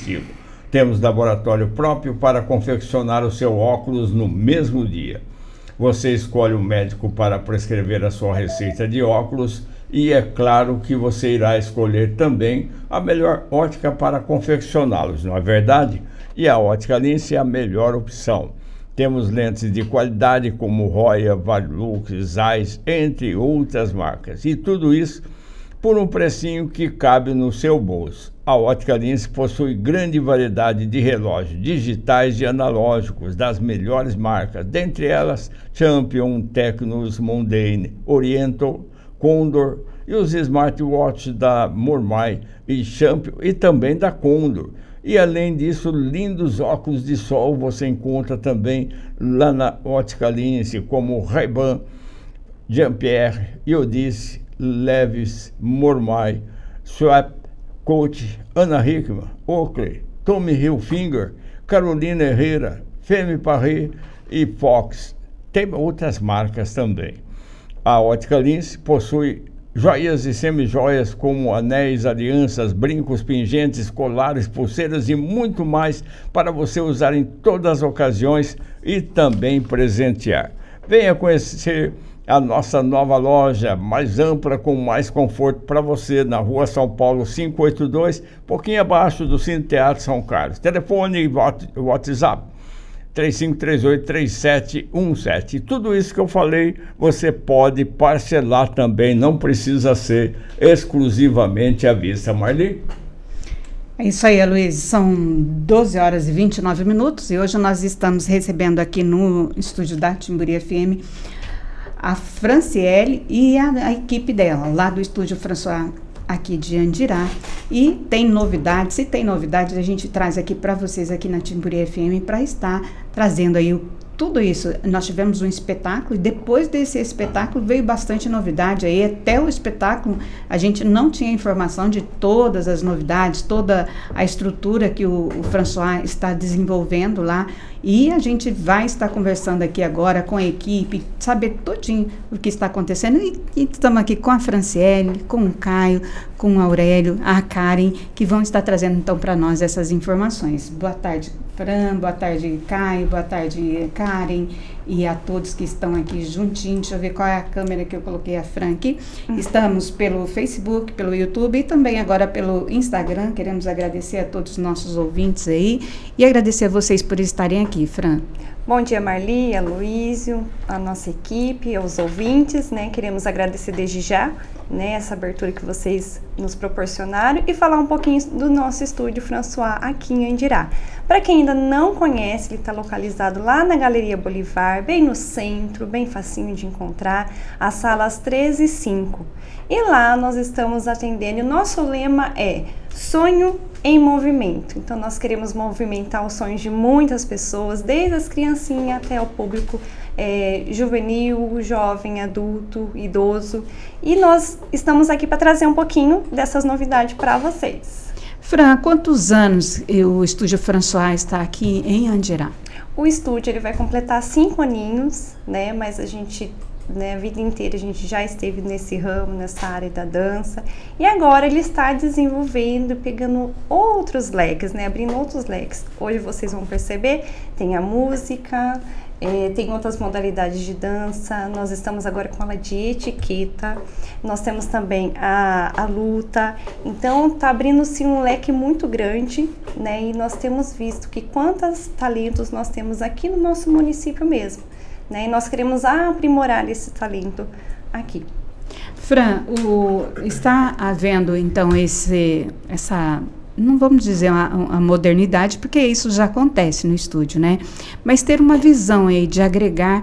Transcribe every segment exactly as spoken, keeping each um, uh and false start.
estilo. Temos laboratório próprio para confeccionar o seu óculos no mesmo dia. Você escolhe o médico para prescrever a sua receita de óculos e é claro que você irá escolher também a melhor ótica para confeccioná-los, não é verdade? E a Ótica Lince é a melhor opção. Temos lentes de qualidade como Roya, Varilux, Zeiss, entre outras marcas. E tudo isso por um precinho que cabe no seu bolso. A Ótica Lince possui grande variedade de relógios digitais e analógicos das melhores marcas, dentre elas Champion, Tecnos, Mondane, Oriental, Condor e os smartwatches da Mormai e Champion e também da Condor. E além disso, lindos óculos de sol você encontra também lá na Ótica Lince, como Ray-Ban, Jean-Pierre, Iodice, Levi's, Mormai, Schwab, Coach, Ana Hickman, Oakley, Tommy Hilfiger, Carolina Herrera, Femme Paré e Fox. Tem outras marcas também. A Ótica Lince possui joias e semijoias como anéis, alianças, brincos, pingentes, colares, pulseiras e muito mais para você usar em todas as ocasiões e também presentear. Venha conhecer a nossa nova loja, mais ampla, com mais conforto para você, na Rua São Paulo quinhentos e oitenta e dois, pouquinho abaixo do Cine Teatro São Carlos. Telefone e WhatsApp três cinco três oito, três sete um sete. Tudo isso que eu falei, você pode parcelar também, não precisa ser exclusivamente à vista. Marli? É isso aí, Luiz. São doze horas e vinte e nove minutos e hoje nós estamos recebendo aqui no estúdio da Timburi F M a Franciele e a, a equipe dela, lá do estúdio François, aqui de Andirá. E tem novidades, se tem novidades, a gente traz aqui para vocês aqui na Timburi F M para estar trazendo aí o tudo isso. Nós tivemos um espetáculo e depois desse espetáculo veio bastante novidade aí. Até o espetáculo a gente não tinha informação de todas as novidades, toda a estrutura que o, o François está desenvolvendo lá. E a gente vai estar conversando aqui agora com a equipe, saber todinho o que está acontecendo. E, e estamos aqui com a Franciele, com o Caio, com o Aurélio, a Karen, que vão estar trazendo então para nós essas informações. Boa tarde, Fran, boa tarde, Caio, boa tarde, Karen, e a todos que estão aqui juntinhos. Deixa eu ver qual é a câmera que eu coloquei a Fran aqui. Estamos pelo Facebook, pelo YouTube e também agora pelo Instagram. Queremos agradecer a todos os nossos ouvintes aí e agradecer a vocês por estarem aqui, Fran. Bom dia, Marli, a Luísio, a nossa equipe, aos ouvintes, né? Queremos agradecer desde já, né, essa abertura que vocês nos proporcionaram e falar um pouquinho do nosso estúdio François aqui em Andirá. Para quem ainda não conhece, ele está localizado lá na Galeria Bolivar, bem no centro, bem facinho de encontrar, as salas treze e cinco. E lá nós estamos atendendo, e o nosso lema é sonho em movimento. Então nós queremos movimentar os sonhos de muitas pessoas, desde as criancinhas até o público é, juvenil, jovem, adulto, idoso. E nós estamos aqui para trazer um pouquinho dessas novidades para vocês. Fran, há quantos anos o Estúdio François está aqui em Andirá? O estúdio ele vai completar cinco aninhos, né? Mas a gente, né, a vida inteira a gente já esteve nesse ramo, nessa área da dança, e agora ele está desenvolvendo, pegando outros leques, né, abrindo outros leques. Hoje vocês vão perceber, tem a música, é, tem outras modalidades de dança, nós estamos agora com aula de etiqueta, nós temos também a, a luta, então está abrindo-se um leque muito grande, né, e nós temos visto que quantos talentos nós temos aqui no nosso município mesmo. Né, e nós queremos aprimorar esse talento aqui. Fran, o, está havendo então esse, essa, não vamos dizer a, a modernidade, porque isso já acontece no estúdio, né? Mas ter uma visão aí de agregar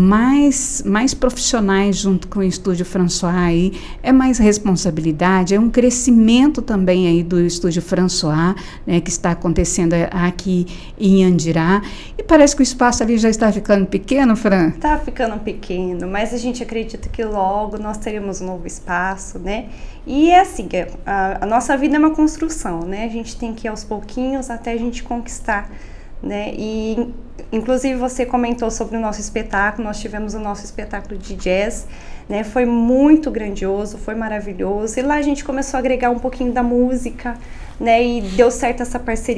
mais, mais profissionais junto com o Estúdio François aí, é mais responsabilidade, é um crescimento também aí do Estúdio François, né, que está acontecendo aqui em Andirá. E parece que o espaço ali já está ficando pequeno, Fran? Está ficando pequeno, mas a gente acredita que logo nós teremos um novo espaço, né? E é assim, a, a nossa vida é uma construção, né? A gente tem que ir aos pouquinhos até a gente conquistar, né? E inclusive você comentou sobre o nosso espetáculo, nós tivemos o nosso espetáculo de jazz, né? Foi muito grandioso, foi maravilhoso, e lá a gente começou a agregar um pouquinho da música, né? E deu certo essa parceria